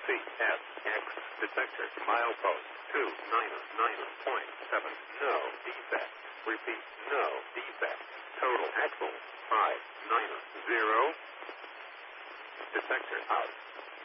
CSX detector. Milepost 299.7. No defect. Repeat, no defect. Total axle 590. Detector out.